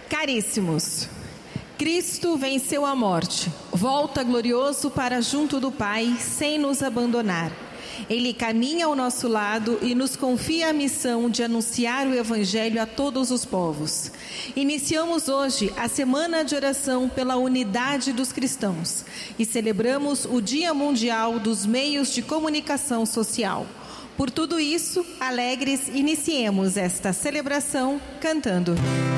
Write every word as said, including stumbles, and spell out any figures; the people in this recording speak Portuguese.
Caríssimos, Cristo venceu a morte, volta glorioso para junto do Pai, sem nos abandonar. Ele caminha ao nosso lado e nos confia a missão de anunciar o Evangelho a todos os povos. Iniciamos hoje a Semana de Oração pela Unidade dos Cristãos e celebramos o Dia Mundial dos Meios de Comunicação Social. Por tudo isso, alegres, iniciemos esta celebração cantando.